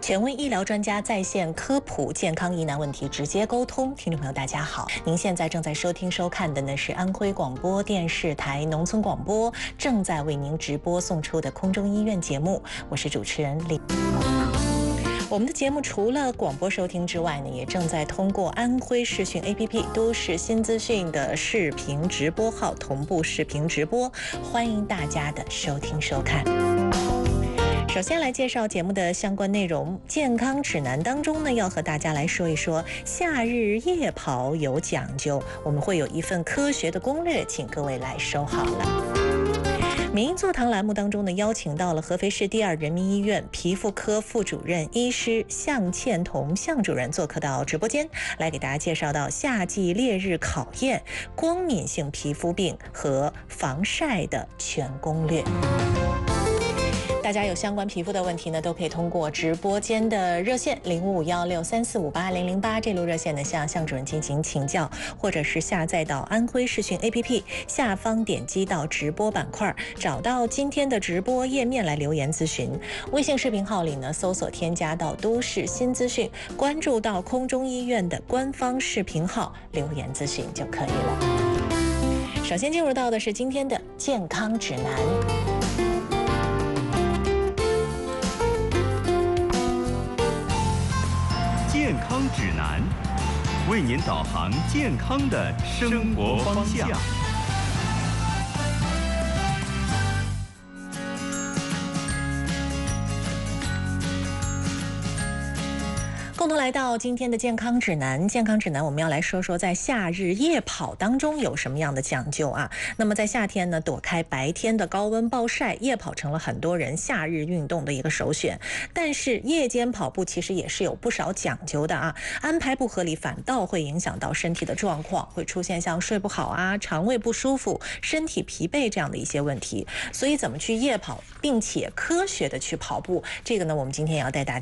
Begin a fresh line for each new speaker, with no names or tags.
权威医疗专家在线科普健康疑难问题，直接沟通。听众朋友，大家好，您现在正在收听收看的呢是安徽广播电视台农村广播正在为您直播送出的空中医院节目，我是主持人李。我们的节目除了广播收听之外呢，也正在通过安徽视讯 APP 都市新资讯的视频直播号同步视频直播，欢迎大家的收听收看。首先来介绍节目的相关内容，健康指南当中呢，要和大家来说一说夏日夜跑有讲究，我们会有一份科学的攻略，请各位来收好了。民营座谈栏目当中呢，邀请到了合肥市第2人民医院皮肤科副主任医师向倩彤向主任做客到直播间，来给大家介绍到夏季烈日考验、光敏性皮肤病和防晒的全攻略。大家有相关皮肤的问题呢，都可以通过直播间的热线055163458008这路热线呢向向主任进行请教，或者是下载到安徽视讯 APP 下方点击到直播板块，找到今天的直播页面来留言咨询。微信视频号里呢搜索添加到都市新资讯，关注到空中医院的官方视频号留言咨询就可以了。首先进入到的是今天的健康指南。
健康指南，为您导航健康的生活方向。
共同来到今天的健康指南。健康指南，我们要来说说在夏日夜跑当中有什么样的讲究啊？那么在夏天呢，躲开白天的高温暴晒，夜跑成了很多人夏日运动的一个首选。但是夜间跑步其实也是有不少讲究的啊，安排不合理反倒会影响到身体的状况，会出现像睡不好啊、肠胃不舒服、身体疲惫这样的一些问题。所以怎么去夜跑，并且科学的去跑步，这个呢，我们今天也要带大